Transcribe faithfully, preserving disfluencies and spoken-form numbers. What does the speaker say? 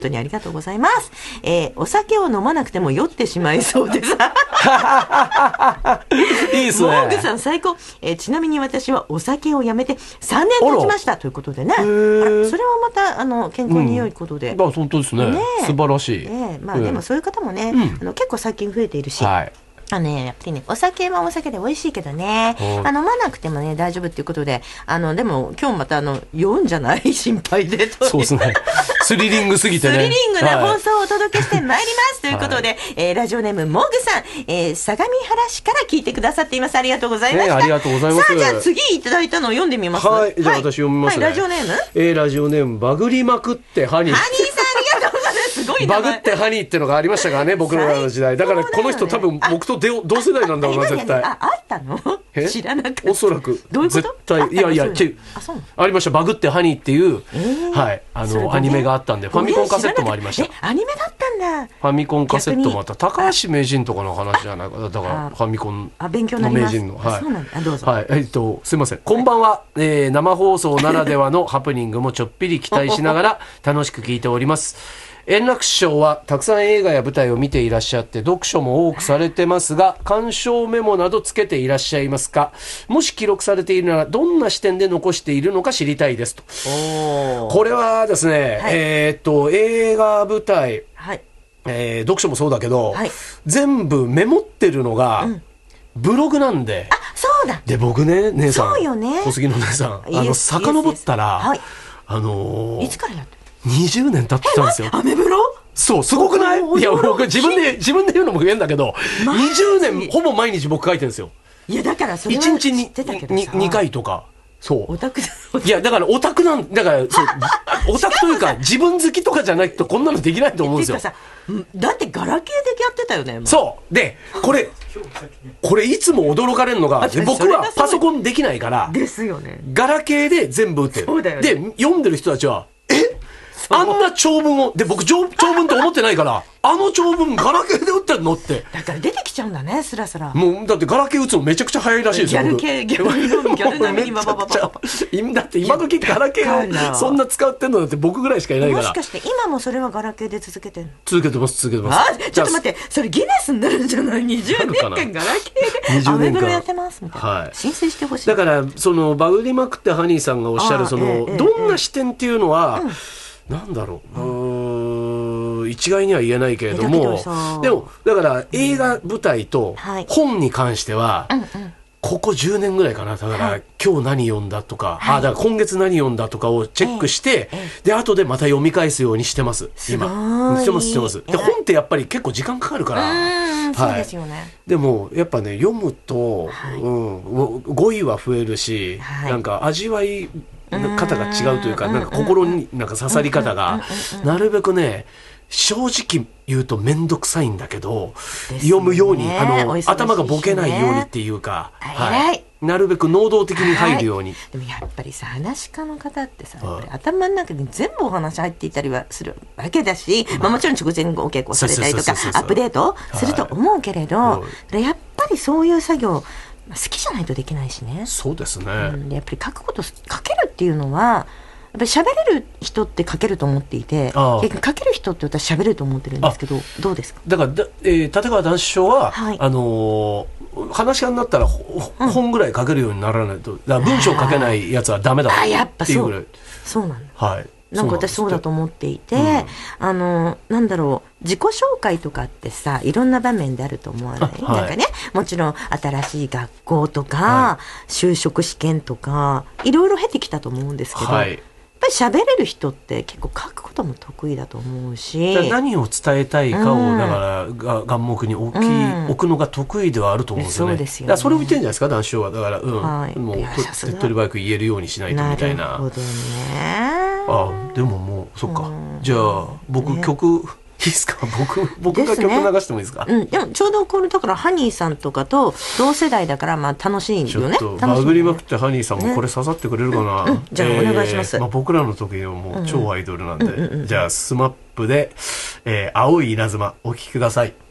本当にありがとうございます。えー、お酒を飲まなくても酔ってしまいそうです。 いいですね。 モーグさん最高。えー、ちなみに私はお酒をやめてさんねん経ちましたということでね。あら、それはまたあの健康に良いことで。 うん、あ、本当ですね。ね、素晴らしい。 えー、まあ、でもそういう方もね、 うん、 あの結構最近増えているし。 はい。 あのね、やっぱりね、お酒はお酒で美味しいけどね、あ飲まなくてもね、大丈夫っていうことで、あの、でも、今日またあの、酔うんじゃない心配で。 そうですね。スリリングすぎてね。 スリリングな放送をお届けしてまいります。ということで、はい、えー、ラジオネーム、モグさん、えー、相模原市から聞いてくださっています。ありがとうございました。 ね、ありがとうございます。 さあ、じゃあ次いただいたのを読んでみます。 はい、じゃあ私読みますね。 はい、ラジオネームえー、ラジオネーム、バグりまくってハニー。 ハニーさん、ありがとうございます。すごいバグってハニーってのがありましたからね、僕らの時代。だからこの人多分僕と同世代なんだろうな、絶対。 あ、あったの知らなかった。 おそらく。 どういうこと？ 絶対。いやいや、ありました。バグってハニーっていう、はい、あの、アニメがあったんで、ファミコンカセットもありました。 え、アニメだったんだ。 ファミコンカセットもあった。高橋名人とかの話じゃないか。だからファミコンの名人の。 はい。そうなんだ。どうぞ。 はい。えっと、すいません。こんばんは。えー、生放送ならではのハプニングもちょっぴり期待しながら楽しく聞いております。円楽師匠はたくさん映画や舞台を見ていらっしゃって読書も多くされてますが、鑑賞メモなどつけていらっしゃいますか？もし記録されているならどんな視点で残しているのか知りたいですと。これはですね、はい、えー、っと映画舞台、はい、えー、読書もそうだけど、はい、全部メモってるのが、うん、ブログなんで。 あ、そうだ。 で僕ね、姉さん、 そうよね、 小杉の姉さん、あの遡ったら、はい、あのー、 いつからやってる？ にじゅうねん経ってたんですよ。 アメブロ？ そう、すごくない？いや、僕自分で、自分で言うのも変だけど、にじゅうねんほぼ毎日僕書いてるんですよ。 いや、だからそれは知ってたけどさ。いちにちにかいとか。そう。 オタクだ。 いや、だからオタクなん、だから、そう、オタクというか、自分好きとかじゃないとこんなのできないと思うんですよ。 てかさ、だってガラケーでやってたよね。 そう。で、これ、これいつも驚かれるのが、僕はパソコンできないから、 ですよね。 ガラケーで全部打ってる。 そうだよね。 で、読んでる人たちは、えあんな長文を、で、僕長、長文って思ってないから、あの長文ガラケーで打ってるのって。 だから出てきちゃうんだね、スラスラ。 もう、だってガラケー打つのめちゃくちゃ早いらしいですよ。 ギャル系、ギャル、ギャル並みにバババババ。 だって今時ガラケーをそんな使ってんのだって僕ぐらいしかいないから。 もしかして今もそれはガラケーで続けてんの？ 続けてます、続けてます。 あ、ちょっと待って、それギネスになるんじゃない？にじゅうねんかんガラケーでアメブロやってますみたいな。はい。申請してほしい。 だから、その、バグりまくってハニーさんがおっしゃる、その、どんな視点っていうのは、なんだろう、うーん、一概には言えないけれども、でも、だから映画舞台と本に関しては、ここじゅうねんぐらいかな。だから、今日何読んだとか、あ、だから今月何読んだとかをチェックして、で、後でまた読み返すようにしてます。今。してます、してます。で、本ってやっぱり結構時間かかるから。 そうですよね。 でも、やっぱね、読むと、うん、語彙は増えるし、なんか味わい、方が違うというか、なんか心になんか刺さり方が、なるべくね、正直言うと面倒くさいんだけど、読むように、あの、頭がボケないようにっていうか、はい。なるべく能動的に入るように。 でもやっぱりさ、話し家の方ってさ、頭の中に全部お話入っていたりはするわけだし、まあもちろん直前にお稽古されたりとか、アップデートすると思うけれど、やっぱりそういう作業、好きじゃないとできないしね。 そうですね。 うん、やっぱり書くこと書けるっていうのはやっぱり喋れる人って書けると思っていて、書ける人って私喋れると思ってるんですけど、どうですか？ だからだ、えー、立川談志師匠は、はい、あのー、話し家になったら、うん、本ぐらい書けるようにならないと、だから文章書けないやつはダメだっていうぐらい。 そうなんだ。 はい。 なんか私そうだと思っていて、うん、あのなんだろう、自己紹介とかってさ、いろんな場面であると思わない？はい、なんかね、もちろん新しい学校とか、はい、就職試験とかいろいろ経てきたと思うんですけど、はい、やっぱり喋れる人って結構書くことも得意だと思うし、 何を伝えたいかを、うん、だから眼目に置き、うん、置くのが得意ではあると思うんですよね。そうですよね。だからそれを言ってるんじゃないですか、談志師匠は。だから、うん、はい、もう手っ取り早く言えるようにしないとみたいな。 なるほどね。 あ、でももうそっか、うん、じゃあ僕、ね、曲いいですか？僕僕が曲流してもいいですか？ うん、でもちょうどこれだからハニーさんとかと同世代だからまあ楽しいんよね。 ちょっとバグりまくってハニーさんもこれ刺さってくれるかな、ね、うんうん、じゃあお願いします。えーまあ、僕らの時はもう超アイドルなんで、うんうん、じゃあスマップで、えー、青い稲妻お聴きください。